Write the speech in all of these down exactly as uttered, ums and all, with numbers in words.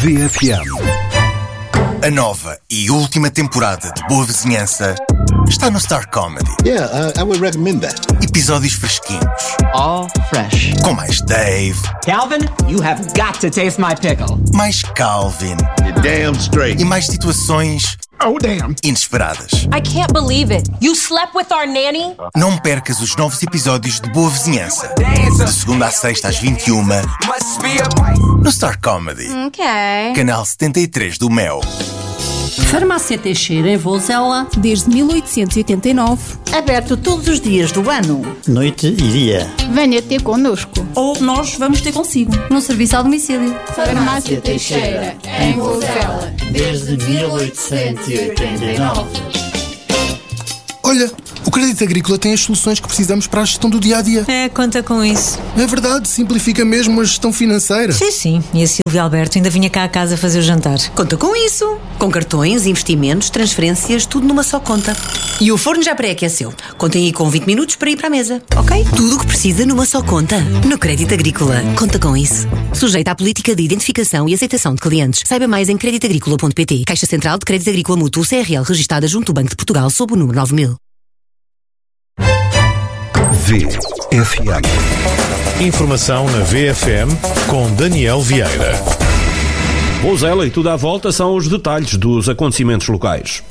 V F M. A nova e última temporada de Boa Vizinhança está no Star Comedy. Yeah, uh, I would recommend that. Episódios fresquinhos. All fresh. Com mais Dave. Calvin, you have got to taste my pickle. Mais Calvin. You're damn straight. E mais situações... Oh, damn. inesperadas. I can't believe it. You slept with our nanny? Não percas os novos episódios de Boa Vizinhança. De segunda à sexta às vinte e uma no Star Comedy. Ok. Canal setenta e três do Mel. Farmácia Teixeira em Vozela. Desde mil oitocentos e oitenta e nove. Aberto todos os dias do ano. Noite e dia. Venha ter connosco. Ou nós vamos ter consigo. No serviço ao domicílio. Farmácia Teixeira em Vozela. Desde mil oitocentos e oitenta e nove. Olha, o Crédito Agrícola tem as soluções que precisamos para a gestão do dia-a-dia. É, conta com isso. É verdade, simplifica mesmo a gestão financeira. Sim, sim. E a Silvia Alberto ainda vinha cá a casa fazer o jantar. Conta com isso. Com cartões, investimentos, transferências, tudo numa só conta. E o forno já pré-aqueceu. Contem aí com vinte minutos para ir para a mesa, ok? Tudo o que precisa numa só conta. No Crédito Agrícola. Conta com isso. Sujeita à política de identificação e aceitação de clientes. Saiba mais em crédito agrícola ponto pt. Caixa Central de Crédito Agrícola Mútuo C R L registada junto do Banco de Portugal sob o número nove mil. V F M. Informação na V F M com Daniel Vieira. Vozela e tudo à volta são os detalhes dos acontecimentos locais.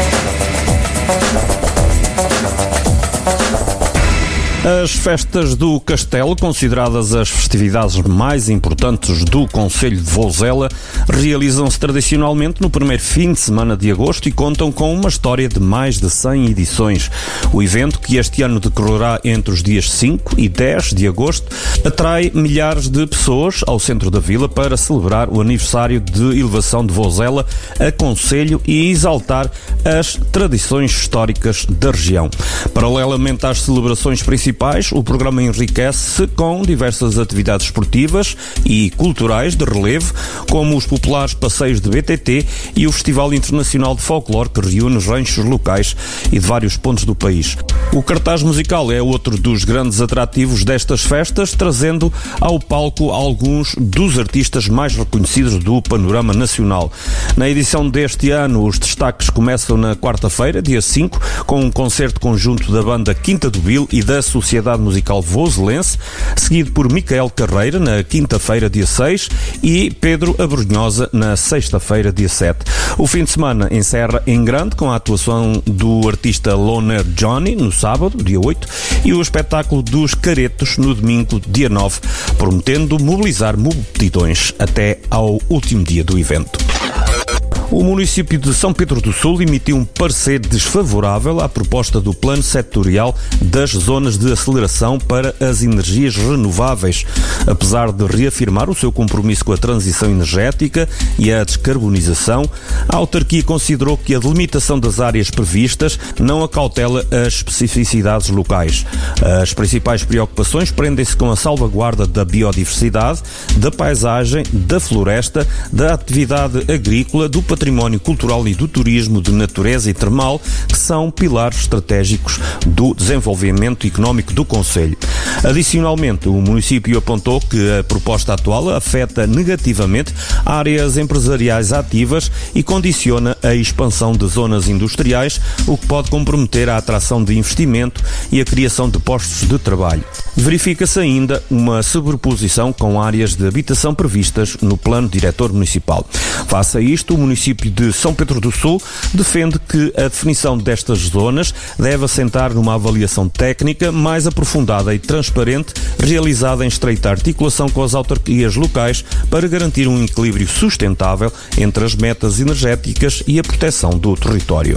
As festas do Castelo, consideradas as festividades mais importantes do concelho de Vozela, realizam-se tradicionalmente no primeiro fim de semana de agosto e contam com uma história de mais de cem edições. O evento, que este ano decorrerá entre os dias cinco e dez de agosto, atrai milhares de pessoas ao centro da vila para celebrar o aniversário de elevação de Vozela a concelho e exaltar as tradições históricas da região. Paralelamente às celebrações principais, o programa enriquece-se com diversas atividades esportivas e culturais de relevo, como os populares passeios de B T T e o Festival Internacional de Folclore, que reúne ranchos locais e de vários pontos do país. O cartaz musical é outro dos grandes atrativos destas festas, trazendo ao palco alguns dos artistas mais reconhecidos do panorama nacional. Na edição deste ano, os destaques começam na quarta-feira, dia cinco, com um concerto conjunto da banda Quinta do Bil e da Sociedade Musical Voselense, seguido por Micael Carreira na quinta-feira, dia seis, e Pedro Abrunhosa na sexta-feira, dia sete. O fim de semana encerra em grande com a atuação do artista Loner Johnny no sábado, dia oito, e o espetáculo dos Caretos no domingo, dia nove, prometendo mobilizar multidões até ao último dia do evento. O município de São Pedro do Sul emitiu um parecer desfavorável à proposta do Plano Setorial das Zonas de Aceleração para as Energias Renováveis. Apesar de reafirmar o seu compromisso com a transição energética e a descarbonização, a autarquia considerou que a delimitação das áreas previstas não acautela as especificidades locais. As principais preocupações prendem-se com a salvaguarda da biodiversidade, da paisagem, da floresta, da atividade agrícola, do património património cultural e do turismo de natureza e termal, que são pilares estratégicos do desenvolvimento económico do concelho. Adicionalmente, o município apontou que a proposta atual afeta negativamente áreas empresariais ativas e condiciona a expansão de zonas industriais, o que pode comprometer a atração de investimento e a criação de postos de trabalho. Verifica-se ainda uma sobreposição com áreas de habitação previstas no plano diretor municipal. Face a isto, o município de São Pedro do Sul defende que a definição destas zonas deve assentar numa avaliação técnica mais aprofundada e transparente, realizada em estreita articulação com as autarquias locais para garantir um equilíbrio sustentável entre as metas energéticas e a proteção do território.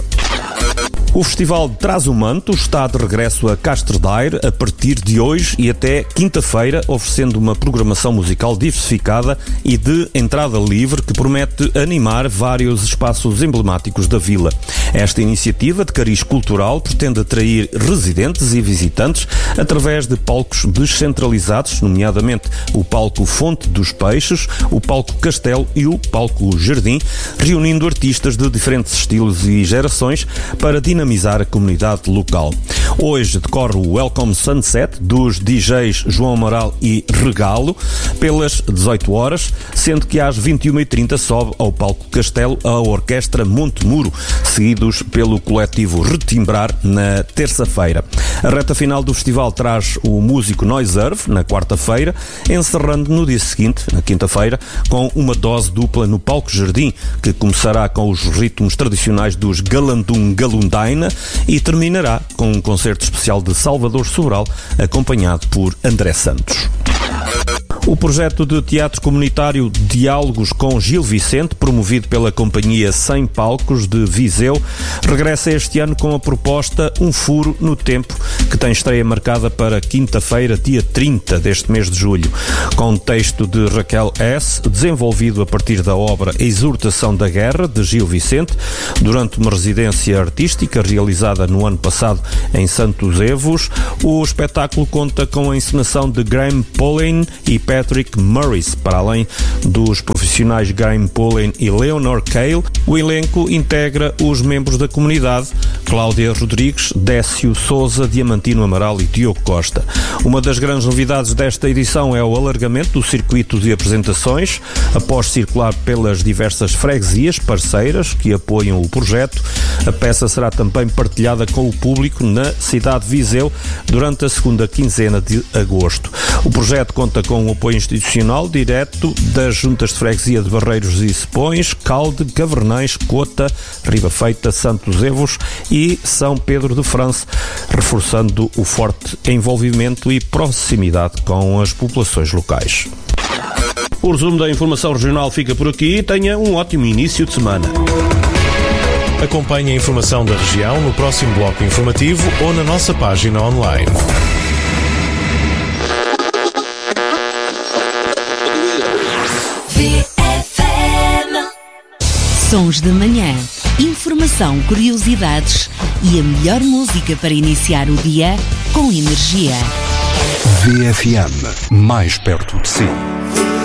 O Festival Traz o Manto está de regresso a Castro Daire a partir de hoje e até quinta-feira, oferecendo uma programação musical diversificada e de entrada livre que promete animar vários espaços emblemáticos da vila. Esta iniciativa de cariz cultural pretende atrair residentes e visitantes através de palcos descentralizados, nomeadamente o palco Fonte dos Peixes, o palco Castelo e o palco Jardim, reunindo artistas de diferentes estilos e gerações para dinamizar dinamizar a comunidade local. Hoje decorre o Welcome Sunset dos D Js João Amaral e Regalo pelas dezoito horas, sendo que às vinte e uma e trinta sobe ao palco Castelo a Orquestra Montemuro, seguidos pelo coletivo Retimbrar na terça-feira. A reta final do festival traz o músico Noiserve na quarta-feira, encerrando no dia seguinte, na quinta-feira, com uma dose dupla no palco Jardim, que começará com os ritmos tradicionais dos Galandum Galundaina e terminará com um concerto especial de Salvador Sobral, acompanhado por André Santos. O projeto de teatro comunitário Diálogos com Gil Vicente, promovido pela Companhia Sem Palcos de Viseu, regressa este ano com a proposta Um Furo no Tempo, que tem estreia marcada para quinta-feira, dia trinta deste mês de julho, com texto de Raquel S., desenvolvido a partir da obra Exortação da Guerra, de Gil Vicente, durante uma residência artística realizada no ano passado em Santos Evos. O espetáculo conta com a encenação de Graham Pullen e Patrick Murray, para além dos profissionais Graham Pullen e Leonor Cale. O elenco integra os membros da comunidade: Cláudia Rodrigues, Décio Souza, Diamantino Amaral e Diogo Costa. Uma das grandes novidades desta edição é o alargamento do circuito de apresentações, após circular pelas diversas freguesias parceiras que apoiam o projeto. A peça será também partilhada com o público na cidade de Viseu durante a segunda quinzena de agosto. O projeto conta com o apoio institucional direto das juntas de freguesia de Barreiros e Sepões, Calde, Gavernães, Cota, Riba Feita, Santos Evos e São Pedro de França, reforçando o forte envolvimento e proximidade com as populações locais. O resumo da informação regional fica por aqui. Tenha um ótimo início de semana. Acompanhe a informação da região no próximo bloco informativo ou na nossa página online. Sons da Manhã. Informação, curiosidades e a melhor música para iniciar o dia com energia. V F M, mais perto de si.